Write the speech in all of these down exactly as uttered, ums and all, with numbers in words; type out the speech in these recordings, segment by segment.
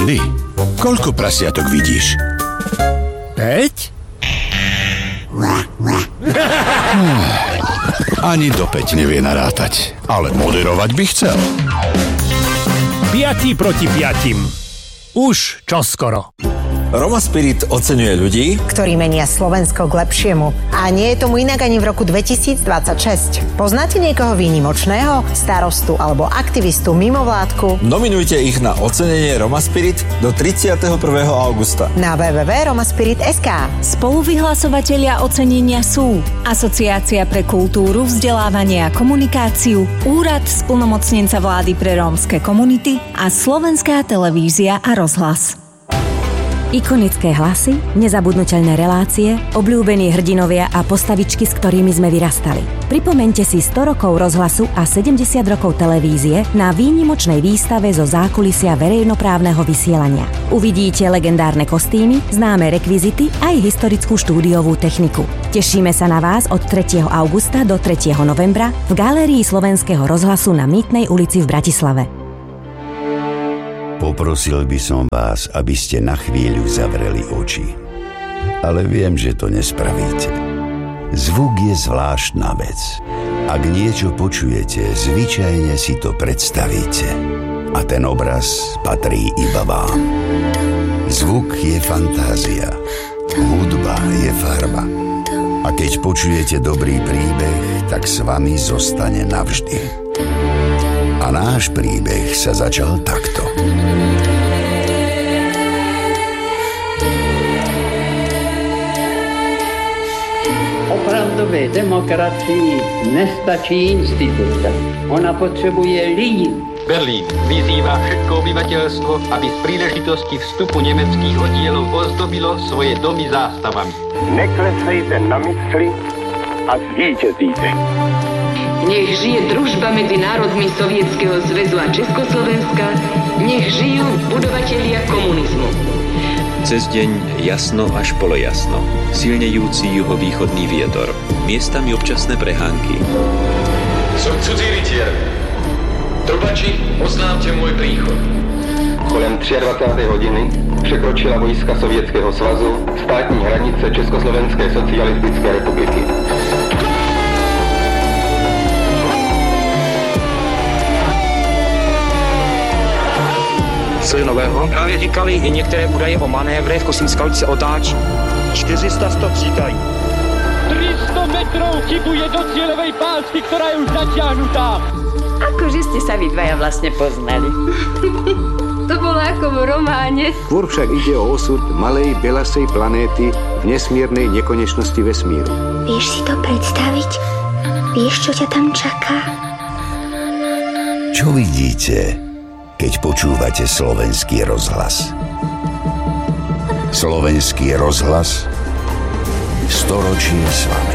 Ty, koľko prasiatok vidíš? Päť? Ani do päť nevie narátať, ale moderovať by chcel. Piatí proti piatim. Už čoskoro. Roma Spirit oceňuje ľudí, ktorí menia Slovensko k lepšiemu. A nie je tomu inak ani v roku dvetisícdvadsaťšesť. Poznáte niekoho výnimočného? Starostu alebo aktivistu mimovládku? Nominujte ich na ocenenie Roma Spirit do tridsiateho prvého augusta. Na w w w bodka romaspirit bodka es ká. Spoluvihlasovatelia ocenenia sú Asociácia pre kultúru, vzdelávanie a komunikáciu, Úrad splnomocnenca vlády pre rómske komunity a Slovenská televízia a rozhlas. Ikonické hlasy, nezabudnuteľné relácie, obľúbení hrdinovia a postavičky, s ktorými sme vyrastali. Pripomeňte si sto rokov rozhlasu a sedemdesiat rokov televízie na výnimočnej výstave zo zákulisia verejnoprávneho vysielania. Uvidíte legendárne kostýmy, známe rekvizity aj historickú štúdiovú techniku. Tešíme sa na vás od tretieho augusta do tretieho novembra v Galérii Slovenského rozhlasu na Mýtnej ulici v Bratislave. Poprosil by som vás, aby ste na chvíľu zavreli oči. Ale viem, že to nespravíte. Zvuk je zvláštna vec. Ak niečo počujete, zvyčajne si to predstavíte. A ten obraz patrí iba vám. Zvuk je fantázia. Hudba je farba. A keď počujete dobrý príbeh, tak s vami zostane navždy. A náš príbeh sa začal takto. Opravdové demokracii nestačí instituce. Ona potřebuje lidi. Berlín vyzývá všetko obyvateľstvo, aby z príležitosti vstupu nemeckých oddielov ozdobilo svoje domy zástavami. Neklesejte na mysli a zvíťazíte. Nech žije družba medzi národmi Sovietskeho zväzu a Československa, nech žijú budovatelia komunizmu. Cez deň jasno až polojasno, silnejúci juhovýchodný vietor, miestami občasné prehánky. Som cudzí rytier. Trubači, oznámte môj príchod. Kolem dvacáté třetí hodiny překročila vojska Sovětského svazu státní hranice Československé socialistické republiky. Co je nového? Právě říkali i některé údaje o manévrech, Kosmická ulice otáčí. čtyři sta sto říkají. tri sto metrov chybuje do cieľovej pásky, ktorá je už zatiahnutá. Akože ste sa vy dvaja vlastne poznali. To bolo ako v románe. Skôr však ide o osud malej belasej planéty v nesmiernej nekonečnosti vesmíru. Vieš si to predstaviť? Vieš, čo ťa tam čaká? Čo vidíte, keď počúvate Slovenský rozhlas? Slovenský rozhlas, storočie s vami.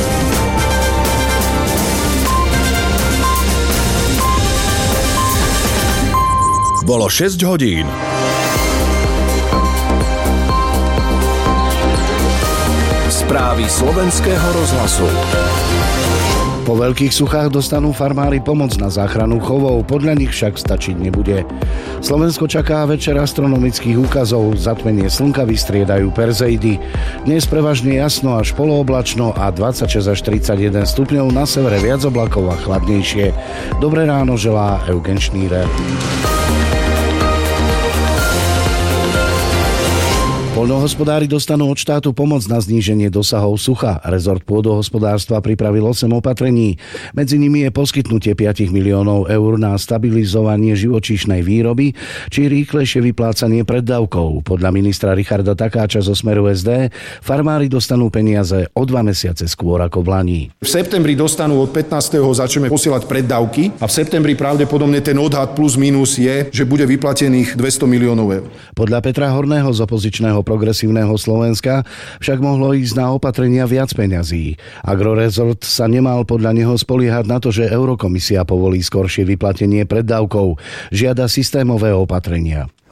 Bolo šesť hodín. Správy Slovenského rozhlasu. Po veľkých suchách dostanú farmári pomoc na záchranu chovov, podľa nich však stačiť nebude. Slovensko čaká večer astronomických úkazov, zatmenie slnka vystriedajú perzeidy. Dnes prevažne jasno až polooblačno a dvadsaťšesť až tridsaťjeden stupňov, na severe viac oblakov a chladnejšie. Dobré ráno želá Eugen Šnírer. Poľnohospodári dostanú od štátu pomoc na zníženie dosahov sucha. Rezort pôdohospodárstva pripravil osem opatrení. Medzi nimi je poskytnutie päť miliónov eur na stabilizovanie živočíšnej výroby či rýchlejšie vyplácanie preddavkov. Podľa ministra Richarda Takáča zo Smeru es dé farmári dostanú peniaze o dva mesiace skôr ako v lani. V septembri dostanú od pätnásteho začneme posielať preddavky a v septembri pravdepodobne ten odhad plus minus je, že bude vyplatených dvesto miliónov eur. Podľa Petra Horného z opozičného Progresívneho Slovenska však mohlo ísť na opatrenia viac peňazí. Agrorezort sa nemal podľa neho spoliehať na to, že Eurokomisia povolí skoršie vyplatenie preddavkov. Žiada systémové opatrenia.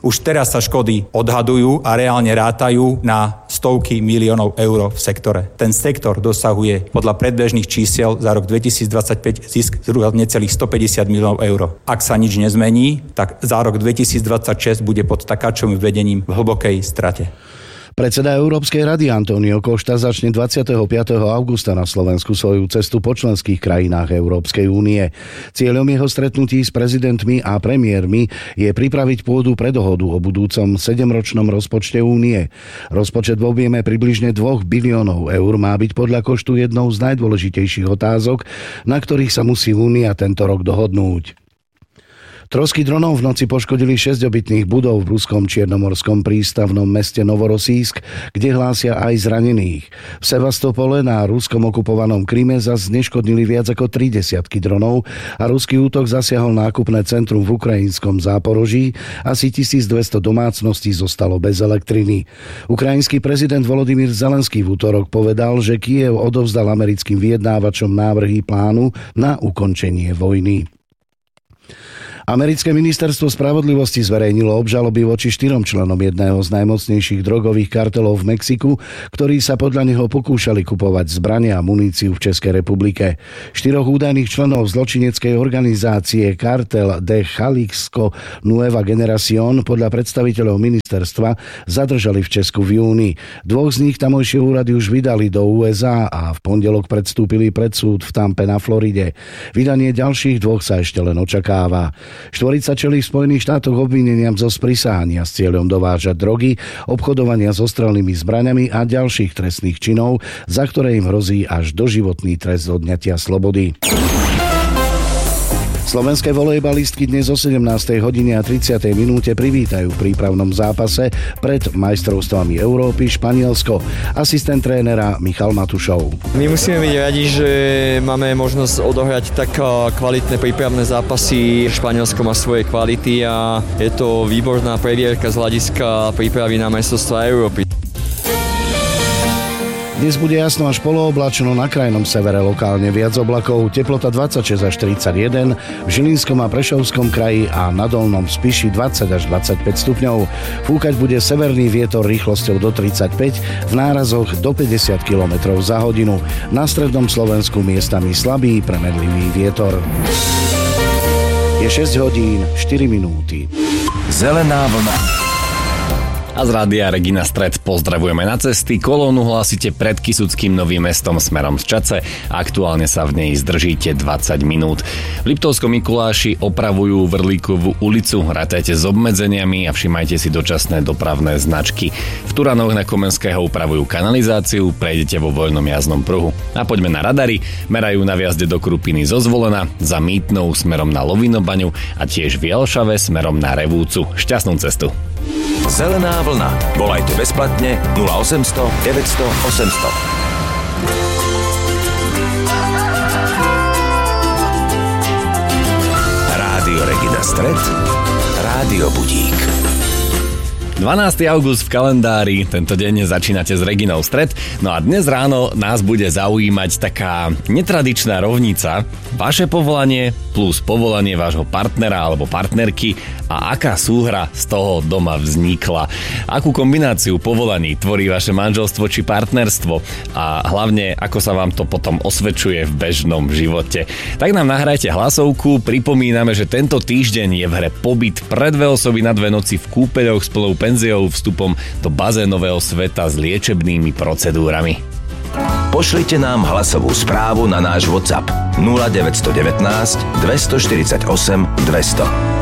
Už teraz sa škody odhadujú a reálne rátajú na stovky miliónov eur v sektore. Ten sektor dosahuje podľa predbežných čísiel za rok dvetisícdvadsaťpäť zisk zhruba necelých stopäťdesiat miliónov eur. Ak sa nič nezmení, tak za rok dvetisícdvadsaťšesť bude pod Takáčovým vedením v hlbokej strate. Predseda Európskej rady António Costa začne dvadsiateho piateho augusta na Slovensku svoju cestu po členských krajinách Európskej únie. Cieľom jeho stretnutí s prezidentmi a premiérmi je pripraviť pôdu pre dohodu o budúcom sedemročnom rozpočte únie. Rozpočet v objeme približne dvoch biliónov eur má byť podľa Coštu jednou z najdôležitejších otázok, na ktorých sa musí únia tento rok dohodnúť. Trosky dronov v noci poškodili šesť obytných budov v ruskom čiernomorskom prístavnom meste Novorosísk, kde hlásia aj zranených. V Sevastopole na ruskom okupovanom Kryme zas zneškodnili viac ako tri desiatky dronov a ruský útok zasiahol nákupné centrum v ukrajinskom Záporoží. Asi tisícdvesto domácností zostalo bez elektriny. Ukrajinský prezident Volodymyr Zelenský v útorok povedal, že Kyjev odovzdal americkým vyjednávačom návrhy plánu na ukončenie vojny. Americké ministerstvo spravodlivosti zverejnilo obžaloby voči štyrom členom jedného z najmocnejších drogových kartelov v Mexiku, ktorí sa podľa neho pokúšali kupovať zbrania a muníciu v Českej republike. Štyroch údajných členov zločineckej organizácie Cartel de Jalisco Nueva Generación podľa predstaviteľov ministerstva zadržali v Česku v júni. Dvoch z nich tamojšie úrady už vydali do ú es á a v pondelok predstúpili pred súd v Tampe na Floride. Vydanie ďalších dvoch sa ešte len očakáva. Štvorica čelí v Spojených štátoch obvineniam zo sprisahania s cieľom dovážať drogy, obchodovania so strelnými zbraňami a ďalších trestných činov, za ktoré im hrozí až doživotný trest odňatia slobody. Slovenské volejbalistky dnes o sedemnástej hodine a tridsiatej minúte privítajú v prípravnom zápase pred majstrovstvami Európy Španielsko. Asistent trénera Michal Matušov. My musíme byť radi, že máme možnosť odohrať tak kvalitné prípravné zápasy. Španielsko má svoje kvality a je to výborná previerka z hľadiska prípravy na majstrovstvá Európy. Dnes bude jasno až polooblačno, na krajnom severe lokálne viac oblakov, teplota dvadsaťšesť až tridsaťjeden, v Žilinskom a Prešovskom kraji a na Dolnom Spiši dvadsať až dvadsaťpäť stupňov. Fúkať bude severný vietor rýchlosťou do tridsaťpäť, v nárazoch do päťdesiat kilometrov za hodinu. Na strednom Slovensku miestami slabý premedlivý vietor. Je šesť hodín štyri minúty. Zelená vlna. A z rádia Regina Stred pozdravujeme na cesty. Kolónu hlásite pred Kysuckým Novým Mestom smerom z Čace. Aktuálne sa v nej zdržíte dvadsať minút. V Liptovskom Mikuláši opravujú Vrlíkovú ulicu. Rátajte s obmedzeniami a všimajte si dočasné dopravné značky. V Turanoch na Komenského upravujú kanalizáciu, prejdete vo voľnom jazdnom pruhu. A poďme na radary. Merajú na vjazde do Krupiny zo Zvolena, za Mýtnou smerom na Lovinobaňu a tiež v Jelšave smerom na Revúcu. Šťastnú cestu. Zelená vlna. Volajte bezplatne nula osemsto deväťsto osemsto. Rádio Regina Stred. Rádio Budík. dvanásteho august v kalendári, tento deň začínate s Reginou Stred. No a dnes ráno nás bude zaujímať taká netradičná rovnica. Vaše povolanie plus povolanie vášho partnera alebo partnerky a aká súhra z toho doma vznikla. Akú kombináciu povolaní tvorí vaše manželstvo či partnerstvo a hlavne ako sa vám to potom osvedčuje v bežnom živote. Tak nám nahrajte hlasovku, pripomíname, že tento týždeň je v hre pobyt pre dve osoby na dve noci v kúpeľoch s plnou penziou, vstupom do bazénového sveta s liečebnými procedúrami. Pošlite nám hlasovú správu na náš WhatsApp nula deväť jedna deväť, dva štyri osem, dvesto.